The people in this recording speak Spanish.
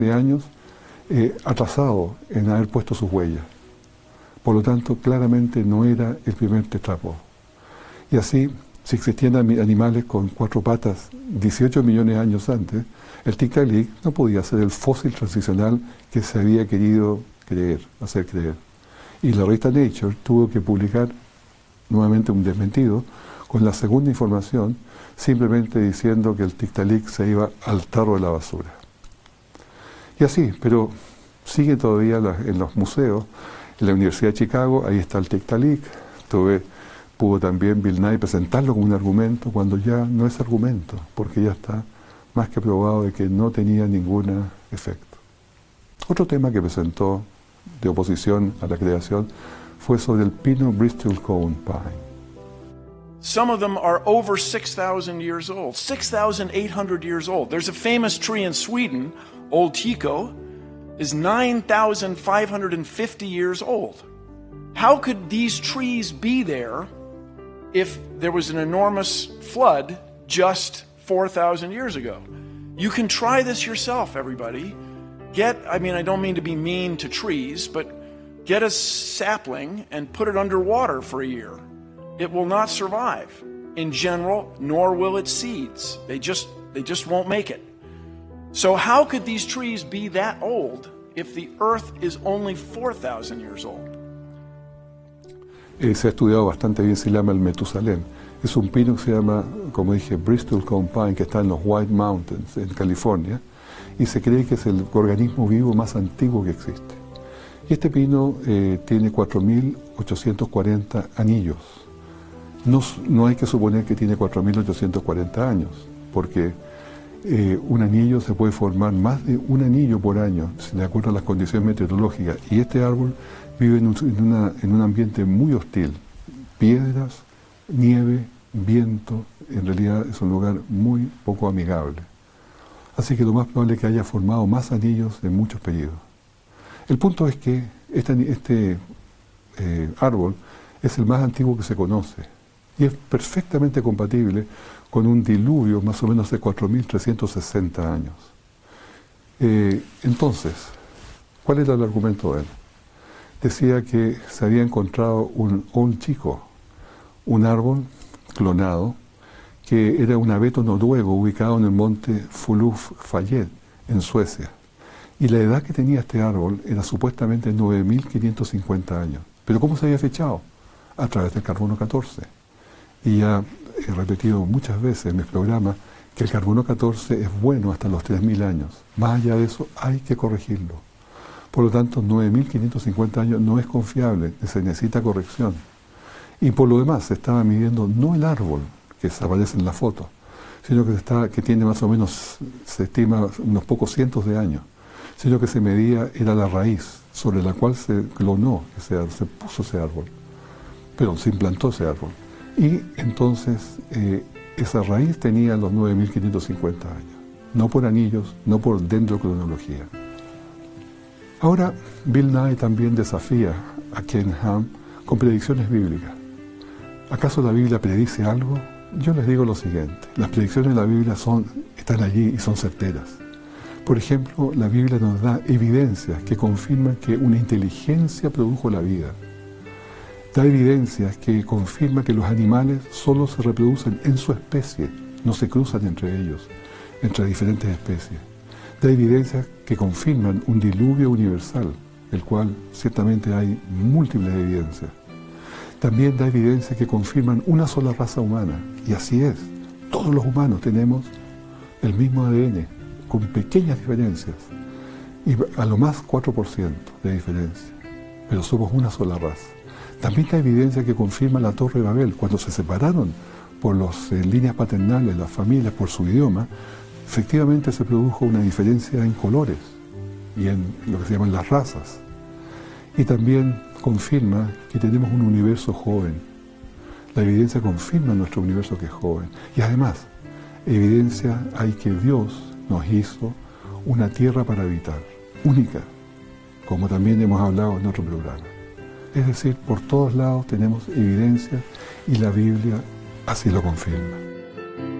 de años atrasado en haber puesto sus huellas. Por lo tanto, claramente no era el primer tetrápodo. Y así, si existían animales con 4 patas 18 millones de años antes, el Tiktaalik no podía ser el fósil transicional que se había querido hacer creer. Y la revista Nature tuvo que publicar nuevamente un desmentido con la segunda información, simplemente diciendo que el Tiktaalik se iba al tarro de la basura. Y así, pero sigue todavía en los museos. En la Universidad de Chicago, ahí está el Tiktaalik. Pudo también Bill Nye presentarlo como un argumento cuando ya no es argumento, porque ya está más que probado de que no tenía ningún efecto. Otro tema que presentó de oposición a la creación fue sobre el pino bristlecone pine. Some of them are over 6,000 years old, 6,800 years old. There's a famous tree in Sweden, Old Tico, is 9,550 years old. How could these trees be there if there was an enormous flood just 4,000 years ago? You can try this yourself, everybody. I don't mean to be mean to trees, but get a sapling and put it underwater for a year. It will not survive in general, nor will its seeds. They just won't make it. So how could these trees be that old if the earth is only 4,000 years old? Se ha estudiado bastante bien, se llama el Metusalén. Es un pino que se llama, como dije, bristlecone pine, que está en los White Mountains, en California, y se cree que es el organismo vivo más antiguo que existe. Y este pino tiene 4.840 anillos. No hay que suponer que tiene 4.840 años, porque un anillo se puede formar más de un anillo por año, de acuerdo a las condiciones meteorológicas. Y este árbol vive en un ambiente muy hostil. Piedras, nieve, viento, en realidad es un lugar muy poco amigable. Así que lo más probable es que haya formado más anillos en muchos periodos. El punto es que este árbol es el más antiguo que se conoce y es perfectamente compatible con un diluvio más o menos de 4.360 años. Entonces, ¿cuál era el argumento de él? Decía que se había encontrado un chico, un árbol clonado, que era un abeto noruego ubicado en el monte Fulufallet, en Suecia. Y la edad que tenía este árbol era supuestamente 9.550 años. ¿Pero cómo se había fechado? A través del carbono 14. Y ya he repetido muchas veces en mis programas que el carbono 14 es bueno hasta los 3.000 años. Más allá de eso hay que corregirlo. Por lo tanto, 9.550 años no es confiable, se necesita corrección. Y por lo demás, se estaba midiendo no el árbol que aparece en la foto, sino que tiene más o menos, se estima, unos pocos cientos de años, sino que se medía era la raíz sobre la cual se clonó, se puso ese árbol, pero se implantó ese árbol. Y entonces esa raíz tenía los 9.550 años, no por anillos, no por dendrocronología. Ahora, Bill Nye también desafía a Ken Ham con predicciones bíblicas. ¿Acaso la Biblia predice algo? Yo les digo lo siguiente, las predicciones de la Biblia están allí y son certeras. Por ejemplo, la Biblia nos da evidencias que confirman que una inteligencia produjo la vida. Da evidencias que confirman que los animales solo se reproducen en su especie, no se cruzan entre ellos, entre diferentes especies. Da evidencias que confirman un diluvio universal, el cual ciertamente hay múltiples evidencias. También da evidencias que confirman una sola raza humana, y así es. Todos los humanos tenemos el mismo ADN, con pequeñas diferencias, y a lo más 4% de diferencia, pero somos una sola raza. También da evidencia que confirma la Torre de Babel. Cuando se separaron por las líneas paternales, las familias, por su idioma, efectivamente se produjo una diferencia en colores y en lo que se llaman las razas. Y también confirma que tenemos un universo joven. La evidencia confirma nuestro universo que es joven. Y además, evidencia hay que Dios nos hizo una tierra para habitar, única, como también hemos hablado en otro programa. Es decir, por todos lados tenemos evidencia y la Biblia así lo confirma.